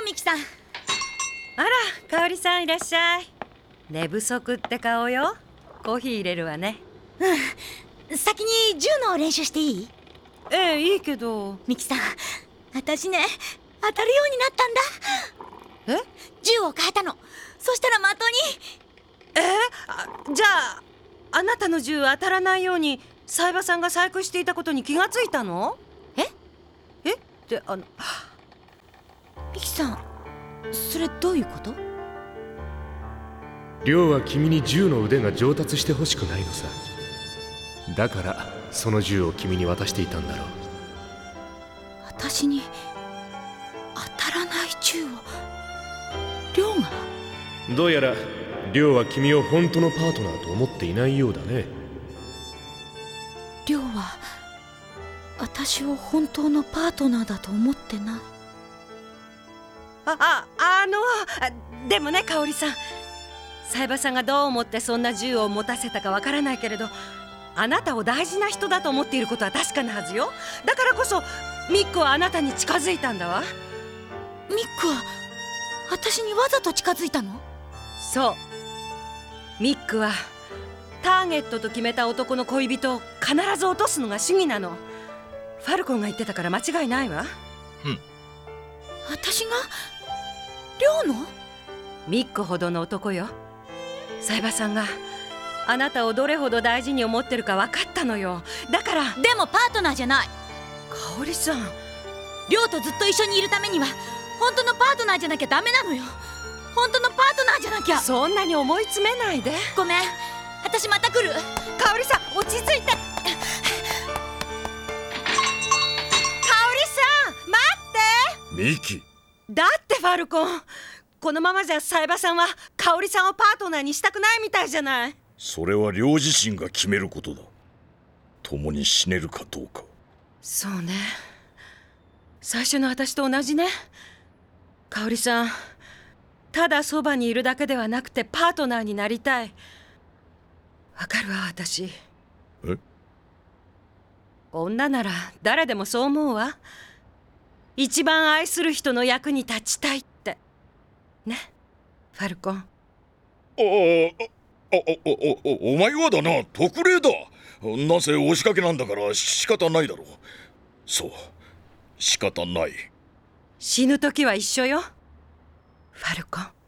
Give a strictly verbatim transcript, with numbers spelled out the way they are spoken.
ミキさん。 あら、香織さんいらっしゃい。寝不足って顔よ。コーヒー入れるわね。 うん、先に銃の練習していい？ ええ、いいけど。 ミキさん、私ね、当たるようになったんだ。 え？ 銃を変えたの。そしたら的に。 えあ、じゃああなたの銃当たらないように冴羽さんが細工していたことに気がついたの？ え？ えってあのミキさん、それどういうこと？ 亮は君に銃の腕が上達してほしくないのさ。だからその銃を君に渡していたんだろう。 私に当たらない銃を亮が？ どうやら亮は君を本当のパートナーと思っていないようだね。 亮は私を本当のパートナーだと思ってない。 あああのでもね、香織さん、冴羽さんがどう思ってそんな銃を持たせたかわからないけれど、あなたを大事な人だと思っていることは確かなはずよ。だからこそミックはあなたに近づいたんだわ。 ミックは私にわざと近づいたの？ そう、ミックはターゲットと決めた男の恋人を必ず落とすのが主義なの。ファルコンが言ってたから間違いないわ。 うん。 私が亮の？ ミックほどの男よ。冴羽さんがあなたをどれほど大事に思ってるか分かったのよ。だから。 でもパートナーじゃない。 香織さん、 亮とずっと一緒にいるためには本当のパートナーじゃなきゃダメなのよ。本当のパートナーじゃなきゃ。 そんなに思い詰めないで。 ごめん、私また来る。 香織さん、落ち着いて。香織さん、待って。 ミキ。 だってファルコン、このままじゃ冴羽さんは香織さんをパートナーにしたくないみたいじゃない。 それは亮自身が決めることだ。共に死ねるかどうか。 そうね、最初の私と同じね。香織さん、ただそばにいるだけではなくてパートナーになりたい。わかるわ、私。 え？ 女なら誰でもそう思うわ。一番愛する人の役に立ちたいってね、ファルコン。 ああ、あ、お、お、お前はだな、特例だ。なぜ押しかけなんだから仕方ないだろう。そう、仕方ない。 死ぬ時は一緒よ、ファルコン。